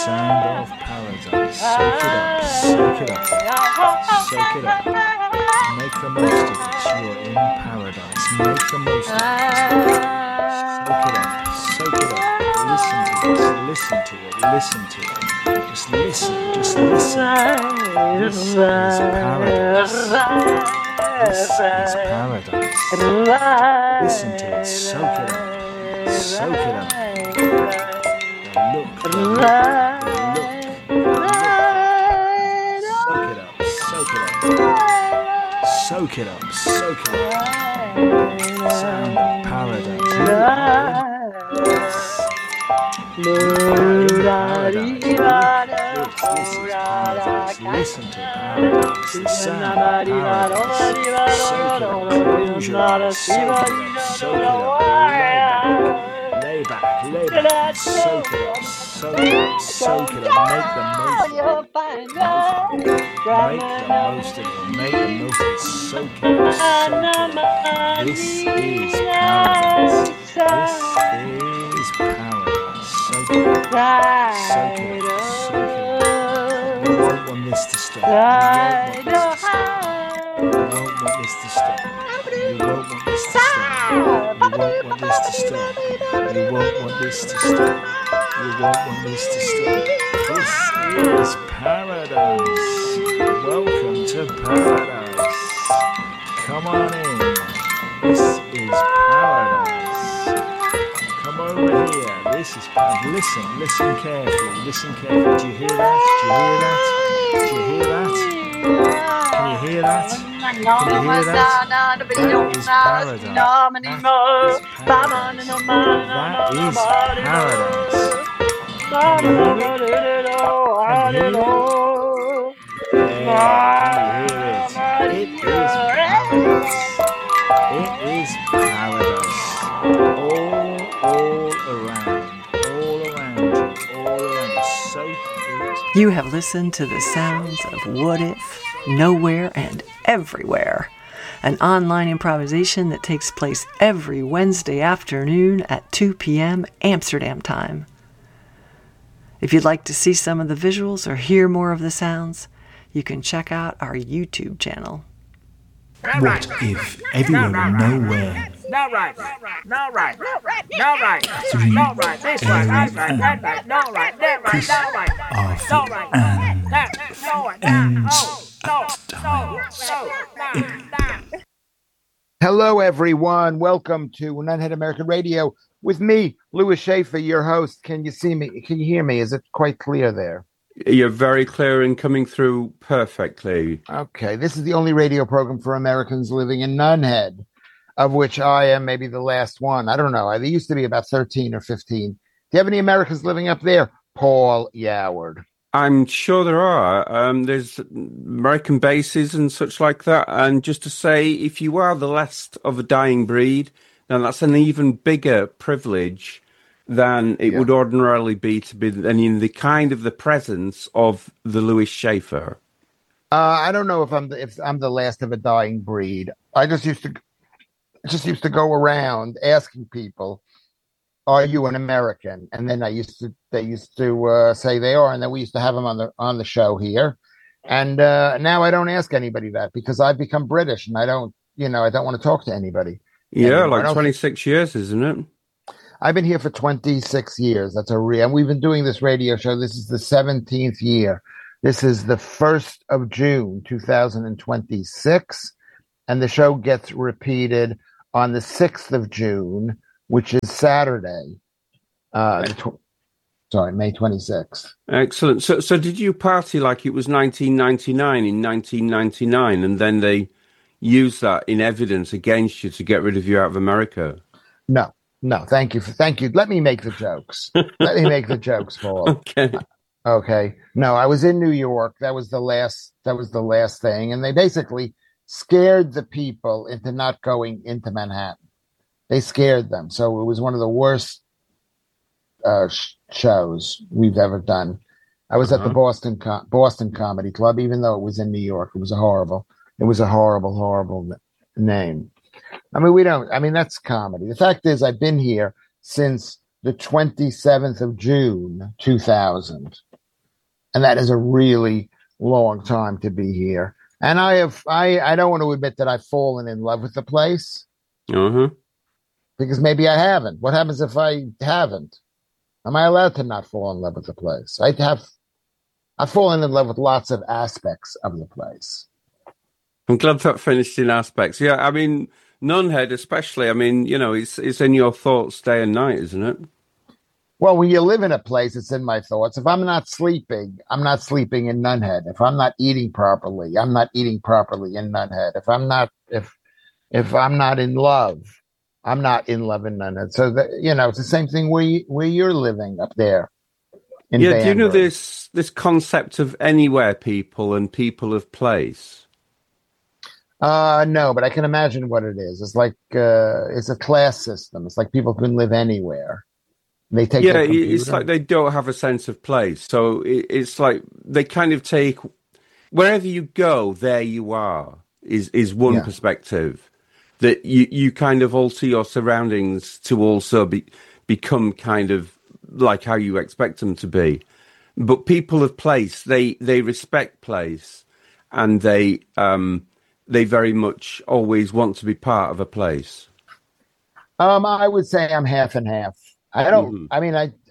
sound of paradise. Soak it up, soak it up, soak it up. Make the most of it. You're in paradise. Make the most of it. Soak it up, soak it up. Listen to it, listen to it, listen to it. Just listen, just listen. This is paradise. This is paradise. Listen to it, soak it up, soak it up. Look, look, soak it up, soak it up. Sound of paradise. Listen to paradise. The sound of paradise. Soak it up, close your eyes, soak it up, lay back, soak it up, soak it up, soak it up, make the most of it, make the most of it, soak it up, this is paradise, soak it up, soak it up, you won't want this to stop, you won't want this to stop, you won't want this to stop, you won't want this to stop, you won't want this to stop, you won't want this to stop. This is paradise. Welcome to paradise. Come on in. This is paradise. Come over here. This is paradise. Listen carefully. Listen carefully. Do you hear that? Do you hear that? Can you hear that? Can you hear that? That is paradise. That is paradise. Can you hear it? Can you hear it? It is paradise. It is paradise. All around you, So you have listened to the sounds of What If, Nowhere and Everywhere, an online improvisation that takes place every Wednesday afternoon at 2 p.m. Amsterdam time. If you'd like to see some of the visuals or hear more of the sounds, you can check out our YouTube channel. What if everywhere and nowhere? No right. 3 Chris, Arthur, and Hello, everyone. Welcome to Nunhead American Radio with me, Louis Schaefer, your host. Can you see me? Can you hear me? Is it quite clear there? You're very clear and coming through perfectly. Okay. This is the only radio program for Americans living in Nunhead, of which I am maybe the last one. I don't know. There used to be about 13 or 15. Do you have any Americans living up there? Paul Yoward. I'm sure there are. There's American bases and such like that. And just to say, if you are the last of a dying breed, then that's an even bigger privilege than it would ordinarily be to be in the kind of the presence of the Louis Schaefer. I don't know if I'm the last of a dying breed. I just used to go around asking people, "Are you an American?" And then they used to say they are, and then we used to have them on the show here. And now I don't ask anybody that because I've become British, and I don't want to talk to anybody. Yeah, anymore. Like 26 years, isn't it? I've been here for 26 years. And we've been doing this radio show. This is the 17th year. This is the 1st of June, 2026. And the show gets repeated on the 6th of June, which is Saturday. May 26th. Excellent. So did you party like it was 1999 in 1999, and then they used that in evidence against you to get rid of you out of America? No, thank you. Let me make the jokes. Paul. Okay. No, I was in New York. That was the last thing. And they basically scared the people into not going into Manhattan. They scared them. So it was one of the worst shows we've ever done. I was at the Boston Comedy Club, even though it was in New York. It was a horrible, horrible name. That's comedy. The fact is, I've been here since the 27th of June, 2000. and that is a really long time to be here. And I don't want to admit that I've fallen in love with the place Uh-huh. because maybe I haven't. What happens if I haven't? Am I allowed to not fall in love with the place? I've fallen in love with lots of aspects of the place. I'm glad that finished in aspects. Yeah, I mean, Nunhead especially, I mean, it's in your thoughts day and night, isn't it? Well, when you live in a place, it's in my thoughts. If I'm not sleeping, I'm not sleeping in Nunhead. If I'm not eating properly, I'm not eating properly in Nunhead. If I'm not in love, I'm not in love in Nunhead. So that, it's the same thing where you're living up there in Yeah, do you know Banbury. this concept of anywhere people and people of place? No, but I can imagine what it is. It's like it's a class system. It's like people can live anywhere. They take Yeah, their it's computer. like they don't have a sense of place. So it's like they kind of take wherever you go, there you are, is one Yeah. perspective. That you kind of alter your surroundings to also become kind of like how you expect them to be. But people of place, they respect place, and they very much always want to be part of a place. I would say I'm half and half. I don't. Hmm. I mean,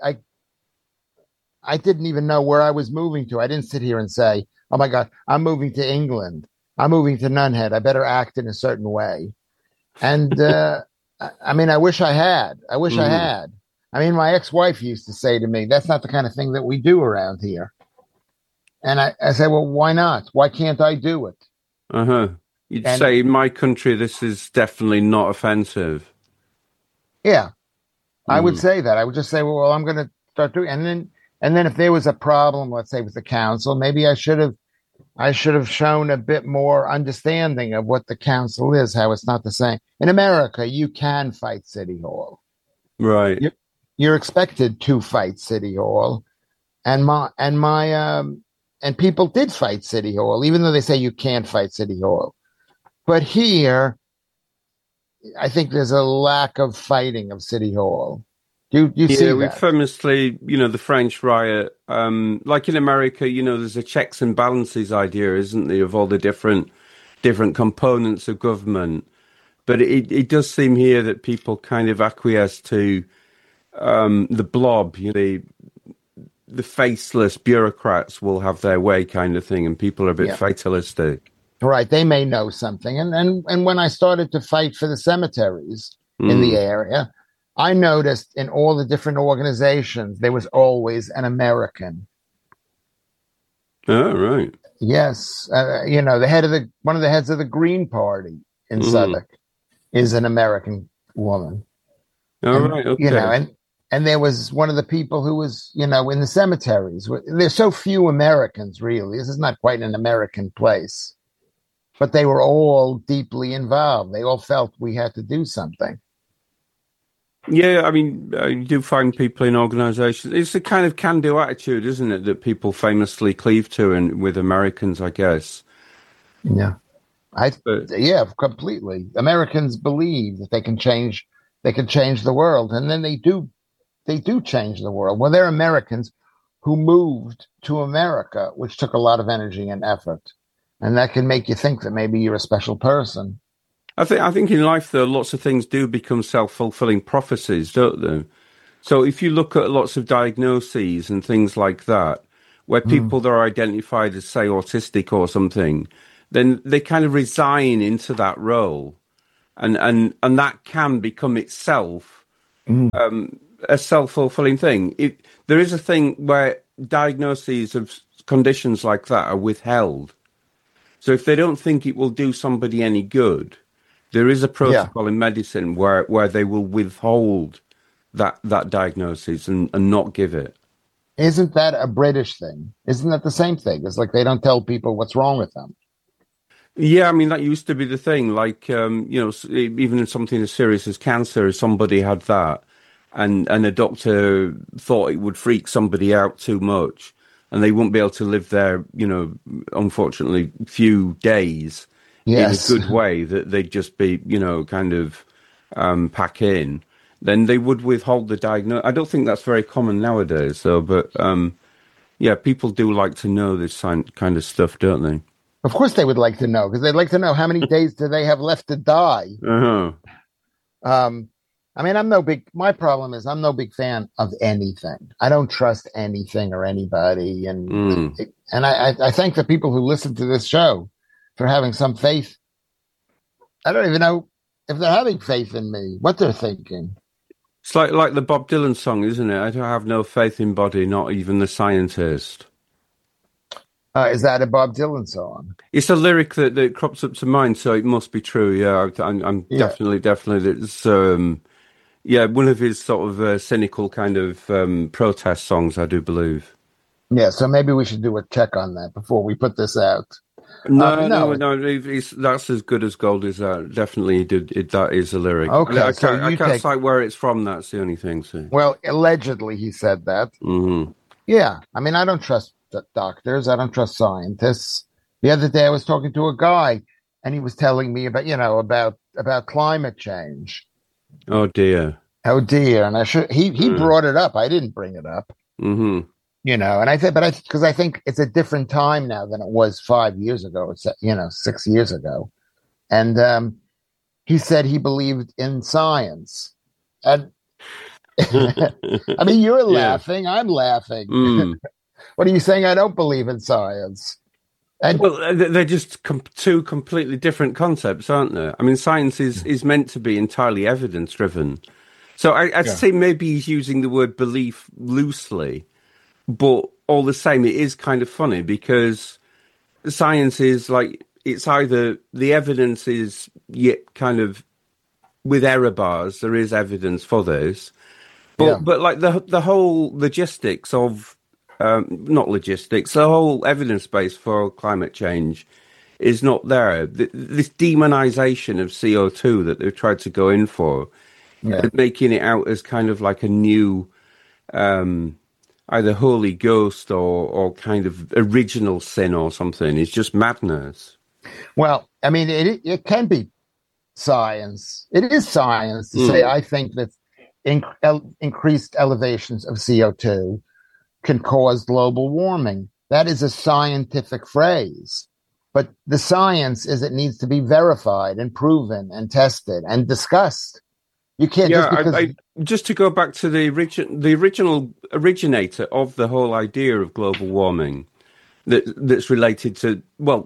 I didn't even know where I was moving to. I didn't sit here and say, "Oh my God, I'm moving to England. I'm moving to Nunhead. I better act in a certain way." And I mean, I wish I had. I wish I Hmm. had. I mean, my ex-wife used to say to me, "That's not the kind of thing that we do around here." And I said, "Well, why not? Why can't I do it?" Uh-huh. You'd And say in my country, this is definitely not offensive. yeah, I would Mm. say that. I would just say, "Well, I'm going to start doing." And then if there was a problem, let's say with the council, maybe I should have shown a bit more understanding of what the council is, how it's not the same. In America, you can fight City Hall. Right. You're, you're expected to fight City Hall. And people did fight City Hall, even though they say you can't fight City Hall. But here, I think there's a lack of fighting of City Hall. You Yeah, see we that? famously, the French riot, like in America, there's a checks and balances idea, isn't there, of all the different components of government. But it does seem here that people kind of acquiesce to the blob, the faceless bureaucrats will have their way kind of thing, and people are a bit Yeah. fatalistic. Right. They may know something. And when I started to fight for the cemeteries in the Mm. area, I noticed in all the different organizations there was always an American. Oh, right. Yes, one of the heads of the Green Party in Mm. Southwark is an American woman, All and right. Okay. and there was one of the people who was in the cemeteries. There's so few Americans, really. This is not quite an American place, but they were all deeply involved. They all felt we had to do something. Yeah, I mean, you do find people in organizations. It's a kind of can-do attitude, isn't it, that people famously cleave to, and with Americans, I guess. Yeah. I But yeah, completely. Americans believe that they can change the world, and then they do change the world. Well, they're Americans who moved to America, which took a lot of energy and effort. And that can make you think that maybe you're a special person. I think in life, though, lots of things do become self-fulfilling prophecies, don't they? So if you look at lots of diagnoses and things like that, where Mm, people that are identified as, say, autistic or something, then they kind of resign into that role, and that can become itself mm, a self-fulfilling thing. There is a thing where diagnoses of conditions like that are withheld. So if they don't think it will do somebody any good, there is a yeah. protocol in medicine where they will withhold that diagnosis and not give it. Isn't that a British thing? Isn't that the same thing? It's like they don't tell people what's wrong with them. Yeah, I mean that used to be the thing. Like even in something as serious as cancer, if somebody had that, and a doctor thought it would freak somebody out too much, and they wouldn't be able to live there, unfortunately, few days in a Yes. good way, that they'd just be, kind of pack in, then they would withhold the diagnosis. I don't think that's very common nowadays, though. But Yeah, people do like to know this kind of stuff, don't they? Of course, they would like to know because they'd like to know how many days do they have left to die. Uh-huh. I mean, my problem is I'm no big fan of anything. I don't trust anything or anybody. And I thank the people who listen to this show for having some faith. I don't even know if they're having faith in me, what they're thinking. It's like the Bob Dylan song, isn't it? I don't have no faith in body, not even the scientist. Is that a Bob Dylan song? It's a lyric that crops up to mind, so it must be true. Yeah, I'm definitely. It's one of his sort of cynical kind of protest songs, I do believe. Yeah, so maybe we should do a check on that before we put this out. No. That's as good as gold. Is that definitely that is a lyric? Okay, I can't cite where it's from. That's the only thing. So. Well, allegedly he said that. Mm-hmm. Yeah, I mean, I don't trust doctors. I don't trust scientists. The other day, I was talking to a guy, and he was telling me about climate change. Oh dear. And he brought it up. I didn't bring it up. Mm-hmm. And I said, because I think it's a different time now than it was 5 years ago. It's 6 years ago, and he said he believed in science. And I mean, you're laughing. I'm laughing. Mm. What are you saying? I don't believe in science. Well, they're just two completely different concepts, aren't they? I mean, science is meant to be entirely evidence-driven. So I'd say maybe he's using the word belief loosely, but all the same, it is kind of funny because science is like, it's either the evidence is yet kind of with error bars, there is evidence for this, but like the whole logistics of, not logistics, the whole evidence base for climate change is not there. This demonization of CO2 that they've tried to go in for, making it out as kind of like a new, either Holy Ghost or kind of original sin or something, is just madness. Well, I mean, it can be science. It is science to say, I think that increased elevations of CO2 can cause global warming. That is a scientific phrase. But the science is it needs to be verified and proven and tested and discussed. You can't just to go back to the original originator of the whole idea of global warming that's related to,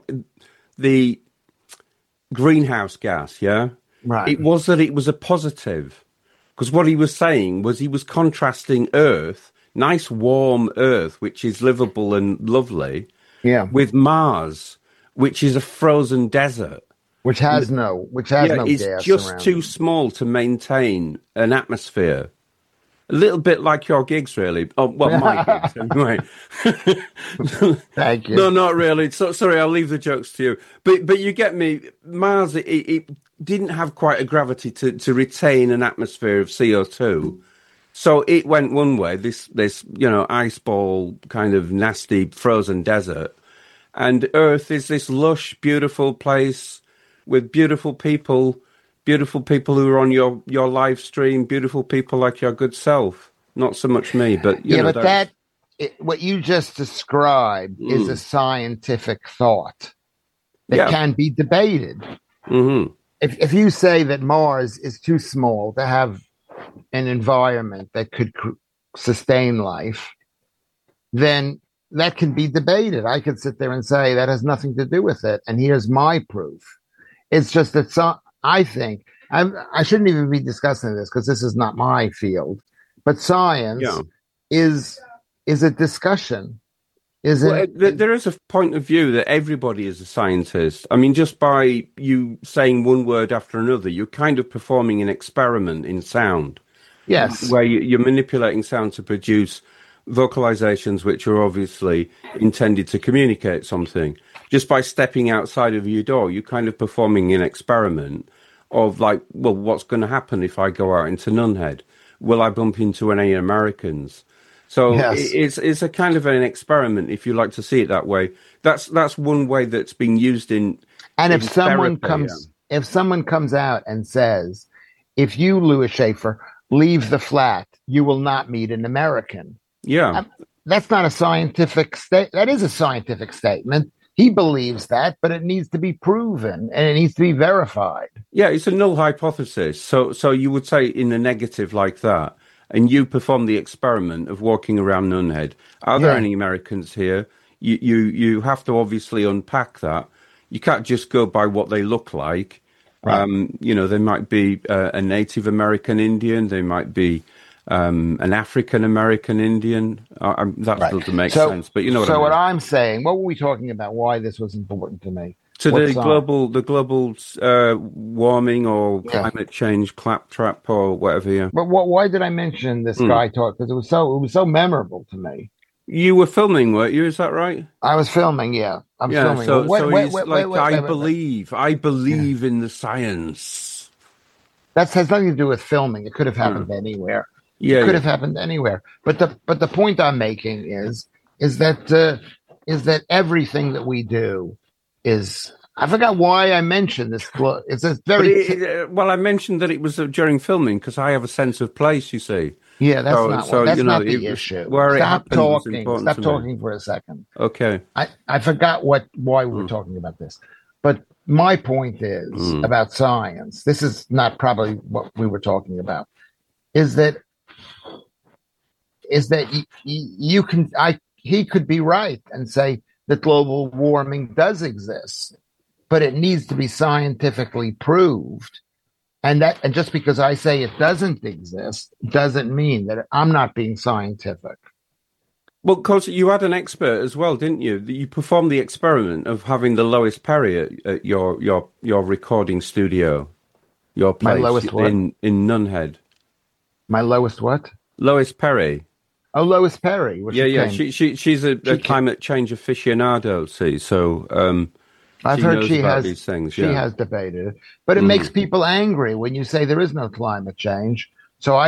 the greenhouse gas, Right. It was that it was a positive. Because what he was saying was he was contrasting Earth, nice warm Earth, which is livable and lovely, with Mars, which is a frozen desert. Which has no gas. It's just too small to maintain an atmosphere. A little bit like your gigs, really. Oh, well, my gigs, anyway. Thank you. No, not really. So, sorry, I'll leave the jokes to you. But you get me. Mars, it didn't have quite a gravity to retain an atmosphere of CO2. So it went one way, this ice ball kind of nasty frozen desert. And Earth is this lush, beautiful place with beautiful people who are on your live stream, beautiful people like your good self. Not so much me, but what you just described is a scientific thought that can be debated. Mm-hmm. If you say that Mars is too small to have an environment that could sustain life, then that can be debated. I could sit there and say that has nothing to do with it, and here's my proof. It's just that I think I shouldn't even be discussing this because this is not my field. But science is a discussion. There is a point of view that everybody is a scientist. I mean, just by you saying one word after another, you're kind of performing an experiment in sound. Yes, where you're manipulating sound to produce vocalizations which are obviously intended to communicate something. Just by stepping outside of your door, you're kind of performing an experiment of like, well, what's going to happen if I go out into Nunhead? Will I bump into any Americans? So it's a kind of an experiment, if you like to see it that way. That's one way that's been used in. And if someone comes out and says, if you, Louis Schaefer, leave the flat, you will not meet an American. Yeah. that's not a scientific state. That is a scientific statement. He believes that, but it needs to be proven and it needs to be verified. Yeah, it's a null hypothesis. So you would say in a negative like that, and you perform the experiment of walking around Nunhead. Are there Yeah. any Americans here? You have to obviously unpack that. You can't just go by what they look like. Right. They might be a Native American Indian. They might be an African American Indian. That Right. doesn't make So- sense, but you know what So I mean. what I'm saying, what were we talking about? Why this was important to me? So What the science? global warming or Yeah. climate change claptrap or whatever. Yeah. But why did I mention this guy talk? Because it was so memorable to me. You were filming, weren't you? Is that right? I was filming. Yeah, I'm Yeah. filming. So Wait, he's wait, like, wait, wait, I wait, wait. believe in the science. That has nothing to do with filming. It could have happened anywhere. Yeah. It could have happened anywhere. But the point I'm making is that everything that we do is. I forgot why I mentioned this. It's a very Well, I mentioned that it was during filming because I have a sense of place. You see. yeah. That's so- not so, that's you know, not the it was- issue. where it Stop happened was talking. important Stop to me. talking for a second. Okay. I forgot why we were talking about this. But my point is about science. This is not probably what we were talking about. Is that he could be right and say that global warming does exist, but it needs to be scientifically proved. And just because I say it doesn't exist doesn't mean that I'm not being scientific. Well, because you had an expert as well, didn't you? You performed the experiment of having the Lois Perry at your recording studio, your My place Lois what? in Nunhead. My lowest what? Lois Perry. Oh, Lois Perry. which Yeah. came- She's a She climate change aficionado. See, so I've she heard knows she about has these things. she Yeah. has debated it, but it makes people angry when you say there is no climate change. So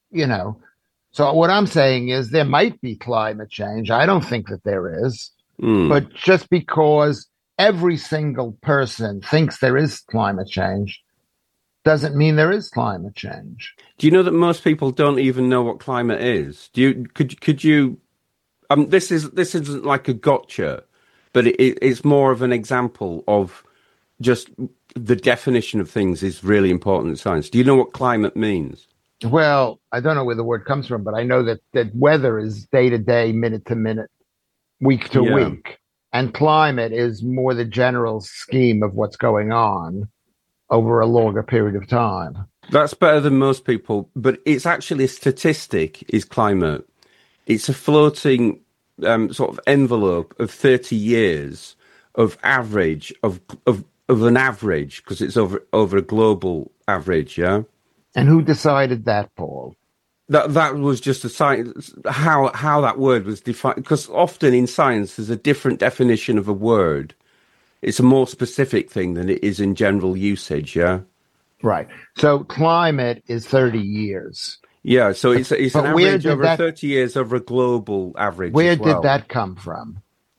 so what I'm saying is there might be climate change. I don't think that there is, but just because every single person thinks there is climate change doesn't mean there is climate change. Do you know that most people don't even know what climate is? Could you? This isn't like a gotcha, but it's more of an example of just the definition of things is really important in science. Do you know what climate means? Well, I don't know where the word comes from, but I know that weather is day to day, minute to minute, week to Yeah. week. And climate is more the general scheme of what's going on over a longer period of time. That's better than most people, but it's actually a statistic, is climate. It's a floating sort of envelope of 30 years of average, of an average, because it's over a global average, yeah? And who decided that, Paul? That was just a science, how that word was defined, because often in science there's a different definition of a word. It's a more specific thing than it is in general usage, yeah? Right. So climate is 30 years. Yeah, so it's an But where average did over that- 30 years over a global average. Where as well. did that come from?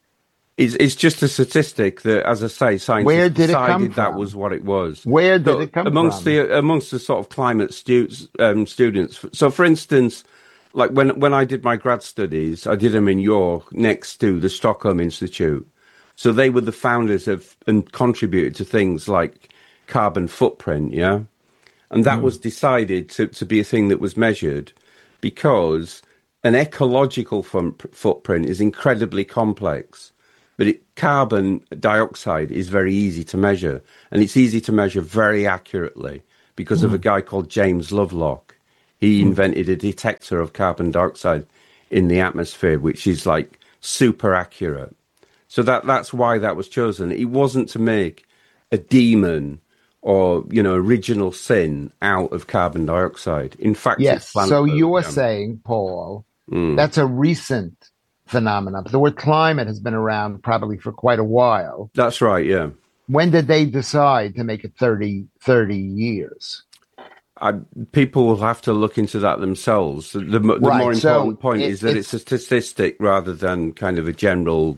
It's just a statistic that, as I say, scientists Where did it come decided that from? was what it was. Where did So it come amongst from? amongst the sort of climate students. So, for instance, like when I did my grad studies, I did them in York next to the Stockholm Institute. So they were the founders of and contributed to things like carbon footprint, yeah, and that was decided to be a thing that was measured because an ecological footprint is incredibly complex. But carbon dioxide is very easy to measure, and it's easy to measure very accurately because of a guy called James Lovelock. He invented a detector of carbon dioxide in the atmosphere, which is like super accurate. So that's why that was chosen. It wasn't to make a demon or original sin out of carbon dioxide. In fact, Yes. it's planet So Earth, you're yeah. saying, Paul, that's a recent phenomenon. The word climate has been around probably for quite a while. That's right, yeah. When did they decide to make it 30 years? People will have to look into that themselves. The Right, more so important point is that it's a statistic rather than kind of a general,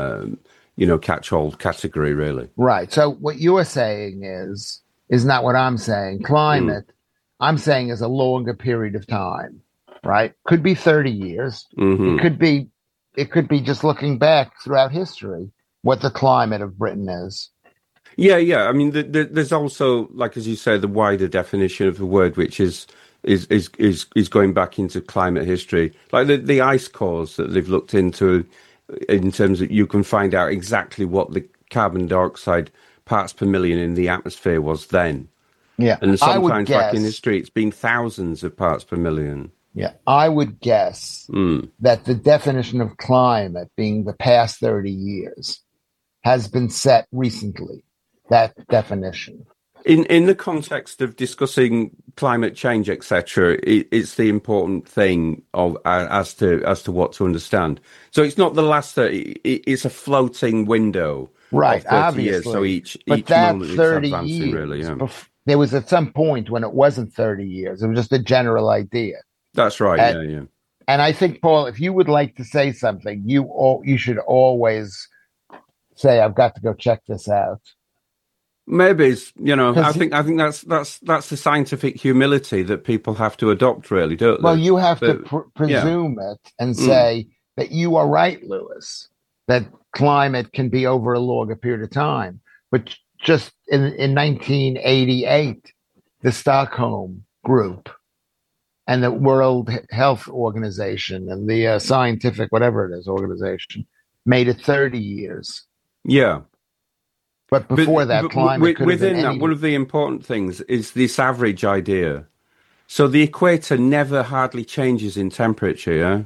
catch-all category, really. Right. So what you're saying is not what I'm saying. Climate, I'm saying is a longer period of time, right? Could be 30 years. Mhm. It could be it could be just looking back throughout history what the climate of Britain is. Yeah. I mean, there's also, like as you say, the wider definition of the word, which is going back into climate history, like the ice cores that they've looked into, in terms of you can find out exactly what the carbon dioxide parts per million in the atmosphere was then. Yeah, And I would sometimes, back in guess. history, it's been thousands of parts per million. Yeah, I would guess that the definition of climate being the past 30 years has been set recently. That definition. In the context of discussing climate change, etc., it's the important thing of as to what to understand. So it's not the last 30; it's a floating window, Right, of 30 obviously. years. So each that moment it's 30 advancing, years, really. Yeah, there was at some point when it wasn't 30 years. It was just a general idea. that's right. And, Yeah. and I think, Paul, if you would like to say something, you should always say, "I've got to go check this out." Maybe it's, I 'Cause think that's the scientific humility that people have to adopt, really, don't they? Well, you have to But- presume it and say that you are right, Lewis, that climate can be over a longer period of time. But just in 1988, the Stockholm Group and the World Health Organization and the scientific, whatever it is, organization made it 30 years. Yeah. But before that, climate could have been within that, any- one of the important things is this average idea. So the equator never hardly changes in temperature. Yeah.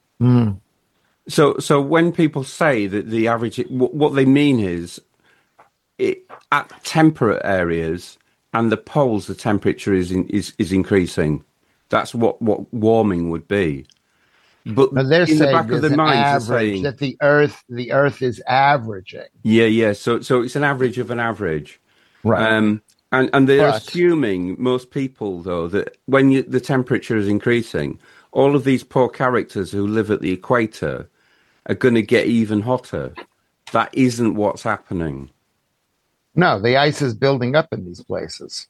So when people say that the average, what they mean is, at temperate areas and the poles, the temperature is increasing. That's what warming would be. But they're in the saying back of there's their an minds, they're average saying, that the Earth is averaging. yeah. So it's an average of an average. Right. And they're But- assuming, most people, though, that when the temperature is increasing, all of these poor characters who live at the equator are going to get even hotter. That isn't what's happening. No, the ice is building up in these places.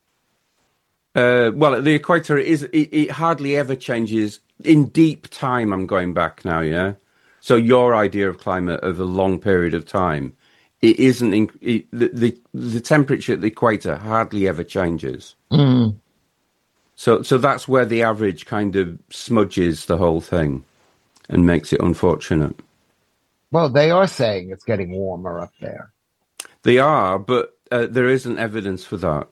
Well, at the equator, it hardly ever changes in deep time. I'm going back now, yeah? So your idea of climate of a long period of time, it isn't, the temperature at the equator hardly ever changes. So that's where the average kind of smudges the whole thing and makes it unfortunate. Well, they are saying it's getting warmer up there. They are, but there isn't evidence for that.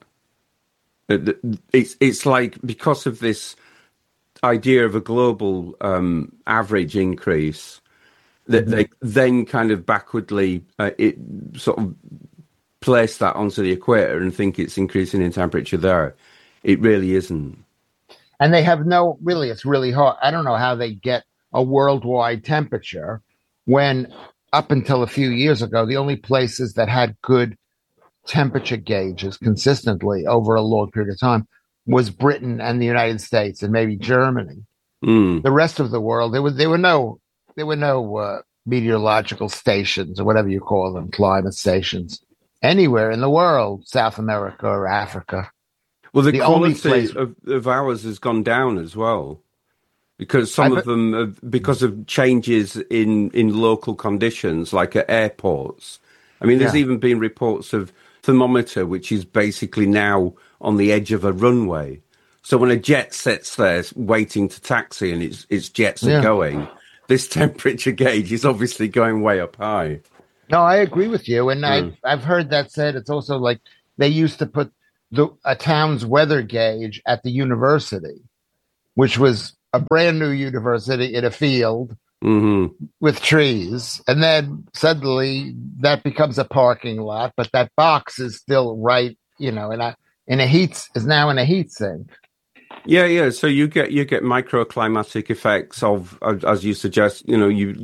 It's like, because of this idea of a global average increase, that they then kind of backwardly it sort of place that onto the equator and think it's increasing in temperature there. It really isn't. And they have it's really hard. I don't know how they get a worldwide temperature when, up until a few years ago, the only places that had good temperature gauges consistently over a long period of time was Britain and the United States and maybe Germany. The rest of the world, there were no meteorological stations or whatever you call them, climate stations, anywhere in the world, South America or Africa. Well, the only quality place- of ours has gone down as well, because some of them, because of changes in local conditions, like at airports. I mean, there's even been reports of thermometer, which is basically now on the edge of a runway. So when a jet sits there waiting to taxi and its jets are going, this temperature gauge is obviously going way up high. No, I agree with you. And I've heard that said. It's also like they used to put a town's weather gauge at the university, which was a brand new university in a field with trees. And then suddenly that becomes a parking lot, but that box is still right, is now in a heat sink. Yeah. So you get microclimatic effects of, as you suggest, you